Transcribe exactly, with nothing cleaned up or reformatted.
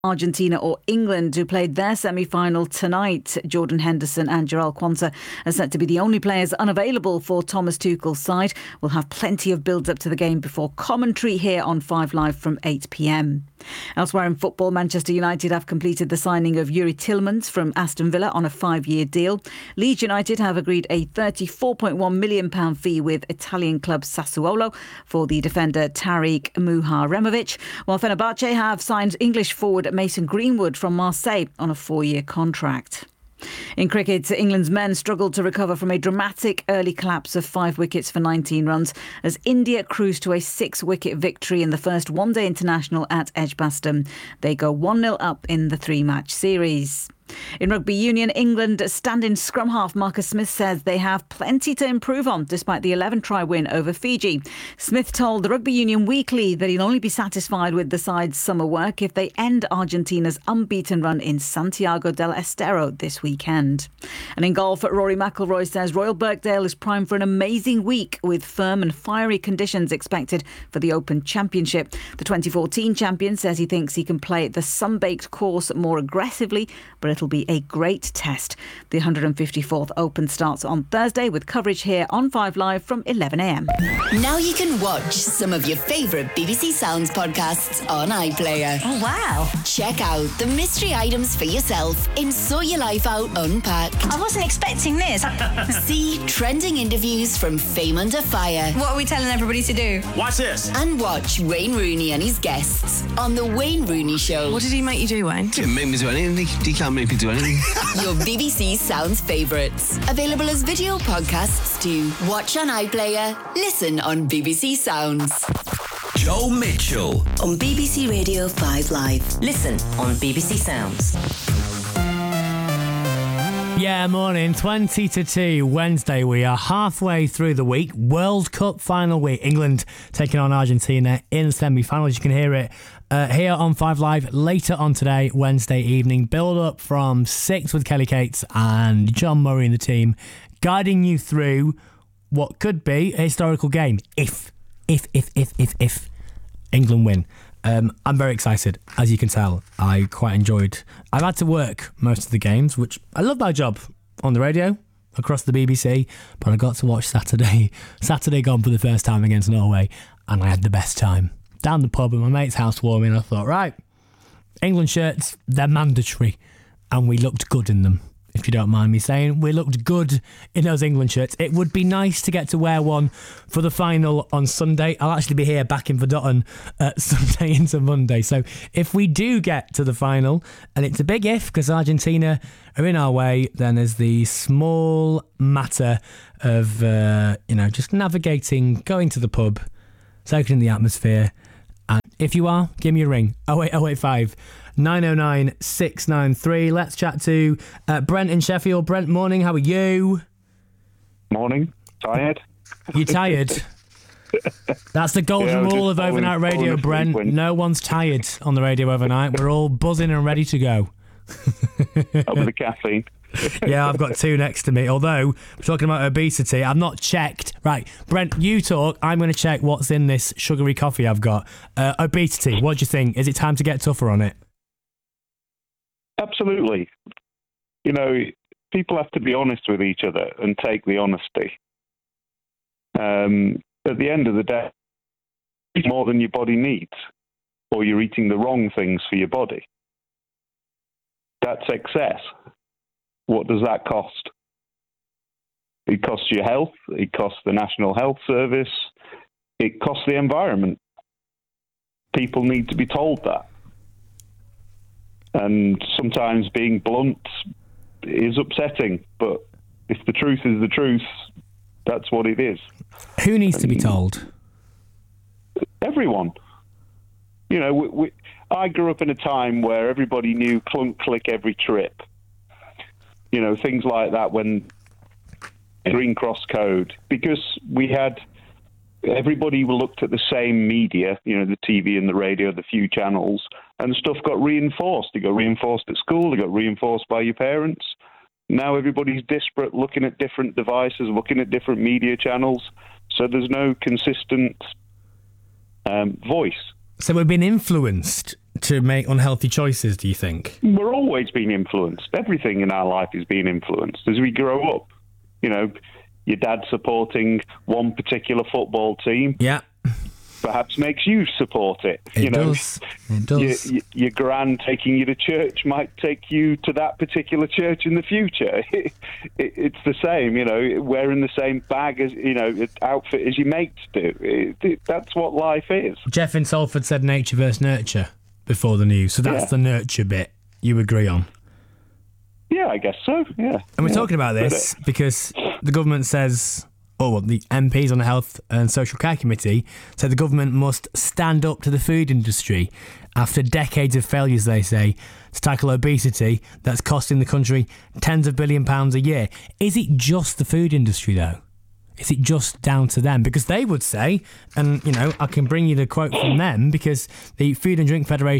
Argentina or England, who played their semi-final tonight. Jordan Henderson and Jarell Quansah are set to be the only players unavailable for Thomas Tuchel's side. We'll have plenty of build-up to the game before commentary here on Five Live from eight p.m. Elsewhere in football, Manchester United have completed the signing of Yuri Tillmans from Aston Villa on a five-year deal. Leeds United have agreed a thirty-four point one million pounds fee with Italian club Sassuolo for the defender Tariq Muharemovic, while Fenerbahce have signed English forward Mason Greenwood from Marseille on a four-year contract. In cricket, England's men struggled to recover from a dramatic early collapse of five wickets for nineteen runs as India cruised to a six-wicket victory in the first one-day international at Edgbaston. They go one nil up in the three-match series. In rugby union, England stand-in scrum half Marcus Smith says they have plenty to improve on despite the eleven-try win over Fiji. Smith told the Rugby Union Weekly that he'll only be satisfied with the side's summer work if they end Argentina's unbeaten run in Santiago del Estero this weekend. And in golf, Rory McIlroy says Royal Birkdale is primed for an amazing week with firm and fiery conditions expected for the Open Championship. The twenty fourteen champion says he thinks he can play the sun-baked course more aggressively, but it'll be a great test. The one hundred fifty-fourth Open starts on Thursday with coverage here on Five Live from eleven a.m. Now you can watch some of your favourite B B C Sounds podcasts on iPlayer. Oh, wow. Check out the mystery items for yourself in Sort Your Life Out Unpacked. I wasn't expecting this. See trending interviews from Fame Under Fire. What are we telling everybody to do? Watch this. And watch Wayne Rooney and his guests on The Wayne Rooney Show. What did he make you do, Wayne? Didn't make me do anything. He can't make me do anything. Your B B C Sounds favourites. Available as video podcasts too. Watch on iPlayer. Listen on B B C Sounds. Joe Mitchell on B B C Radio five Live. Listen on B B C Sounds. Yeah, morning, twenty to two, Wednesday. We are halfway through the week. World Cup final week. England taking on Argentina in the semi-finals. You can hear it uh, here on Five Live later on today, Wednesday evening. Build up from six with Kelly Cates and John Murray and the team, guiding you through what could be a historical game if, if, if, if, if, if England win. Um, I'm very excited, as you can tell. I quite enjoyed. I've had to work most of the games, which I love my job on the radio across the B B C, but I got to watch Saturday. Saturday gone for the first time against Norway, and I had the best time. Down the pub at my mate's house warming, I thought, right, England shirts, they're mandatory, and we looked good in them. If you don't mind me saying, we looked good in those England shirts. It would be nice to get to wear one for the final on Sunday. I'll actually be here back in Verdotton uh, Sunday into Monday. So if we do get to the final, and it's a big if because Argentina are in our way, then there's the small matter of, uh, you know, just navigating, going to the pub, soaking in the atmosphere. And if you are, give me a ring. oh eight oh eight five nine oh nine six nine three. Let's chat to uh, Brent in Sheffield. Brent, morning. How are you? Morning. Tired. You tired? That's the golden yeah, rule of overnight radio, Brent. When... No one's tired on the radio overnight. We're all buzzing and ready to go. Up with the caffeine. Yeah, I've got two next to me. Although, we're talking about obesity, I've not checked. Right, Brent, you talk. I'm going to check what's in this sugary coffee I've got. Uh, obesity, what do you think? Is it time to get tougher on it? Absolutely. You know, people have to be honest with each other and take the honesty. Um, at the end of the day, it's more than your body needs, or you're eating the wrong things for your body. That's excess. What does that cost? It costs your health. It costs the National Health Service. It costs the environment. People need to be told that. And sometimes being blunt is upsetting, but if the truth is the truth, that's what it is. Who needs and to be told? Everyone. You know, we, we, I grew up in a time where everybody knew clunk, click every trip. You know, things like that when Green Cross Code, because we had, everybody looked at the same media, you know, the T V and the radio, the few channels, and stuff got reinforced. It got reinforced at school, it got reinforced by your parents. Now everybody's disparate, looking at different devices, looking at different media channels, so there's no consistent um, voice. So we've been influenced to make unhealthy choices, do you think? We're always being influenced. Everything in our life is being influenced as we grow up. You know, your dad supporting one particular football team. Yeah. Perhaps makes you support it. It you know, does. It does. Your, your gran taking you to church might take you to that particular church in the future. It, it, it's the same, you know, wearing the same bag as, you know, outfit as your mates do. It, it, that's what life is. Jeff in Salford said nature versus nurture before the news, so that's Yeah. the nurture bit you agree on. Yeah, I guess so, yeah. And we're yeah. talking about this because the government says, or well, the M Ps on the Health and Social Care Committee said the government must stand up to the food industry after decades of failures, they say, to tackle obesity that's costing the country tens of billion pounds a year. Is it just the food industry, though? Is it just down to them? Because they would say, and, you know, I can bring you the quote from them, because the Food and Drink Federation